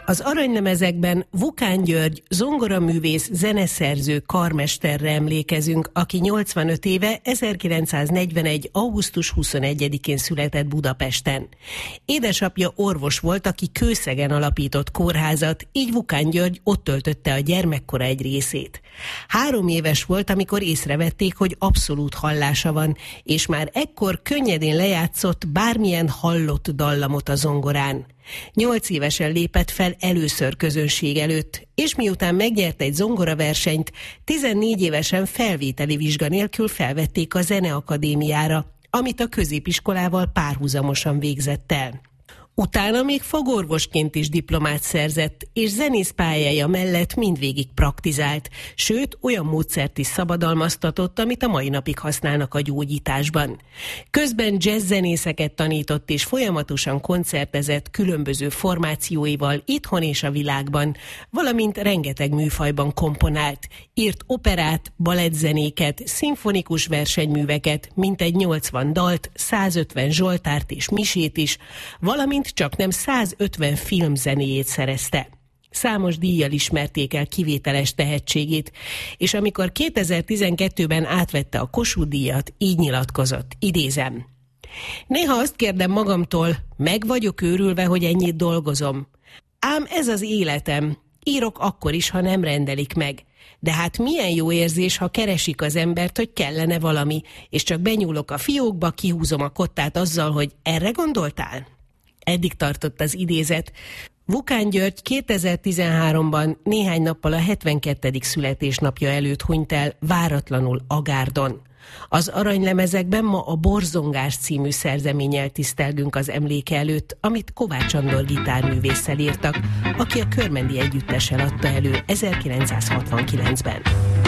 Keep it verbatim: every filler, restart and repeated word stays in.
Az aranylemezekben Vukán György zongoraművész, zeneszerző, karmesterre emlékezünk, aki nyolcvanöt éve ezerkilencszáznegyvenegy. augusztus huszonegyedikén született Budapesten. Édesapja orvos volt, aki Kőszegen alapított kórházat, így Vukán György ott töltötte a gyermekkora egy részét. Három éves volt, amikor észrevették, hogy abszolút hallása van, és már ekkor könnyedén lejátszott bármilyen hallott dallamot a zongorán. Nyolc évesen lépett fel először közönség előtt, és miután megnyerte egy zongoraversenyt, tizennégy évesen felvételi vizsga nélkül felvették a Zeneakadémiára, amit a középiskolával párhuzamosan végzett el. Utána még fogorvosként is diplomát szerzett, és zenész pályája mellett mindvégig praktizált, sőt, olyan módszert is szabadalmaztatott, amit a mai napig használnak a gyógyításban. Közben jazzzenészeket tanított, és folyamatosan koncertezett különböző formációival itthon és a világban, valamint rengeteg műfajban komponált. Írt operát, balettzenéket, szimfonikus versenyműveket, mintegy nyolcvan dalt, százötven zsoltárt és misét is, valamint csaknem százötven filmzenéjét szerezte. Számos díjjal ismerték el kivételes tehetségét, és amikor kétezer-tizenkettőben átvette a Kossuth-díjat, így nyilatkozott, idézem: "Néha azt kérdem magamtól, meg vagyok őrülve, hogy ennyit dolgozom. Ám ez az életem, írok akkor is, ha nem rendelik meg. De hát milyen jó érzés, ha keresik az embert, hogy kellene valami, és csak benyúlok a fiókba, kihúzom a kottát azzal, hogy erre gondoltál?" Eddig tartott az idézet. Vukán György kétezer-tizenháromban néhány nappal a hetvenkettedik születésnapja előtt hunyt el váratlanul Agárdon. Az aranylemezekben ma a Borzongás című szerzeménnyel tisztelgünk az emléke előtt, amit Kovács Andor gitárművésszel írtak, aki a Körmendi Együttessel adta elő ezerkilencszázhatvankilencben.